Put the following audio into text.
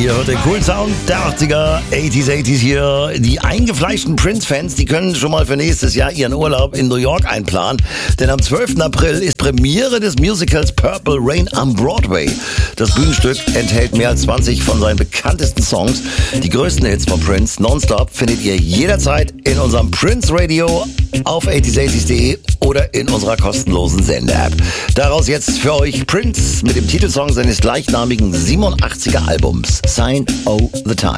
Ihr hört den coolen Sound der 80er, 80s hier. Die eingefleischten Prince-Fans, die können schon mal für nächstes Jahr ihren Urlaub in New York einplanen. Denn am 12. April ist Premiere des Musicals Purple Rain am Broadway. Das Bühnenstück enthält mehr als 20 von seinen bekanntesten Songs. Die größten Hits von Prince nonstop findet ihr jederzeit in unserem Prince Radio auf 80s80s.de oder in unserer kostenlosen Sende-App. Daraus jetzt für euch Prince mit dem Titelsong seines gleichnamigen 87er Albums, Sign O' the Time.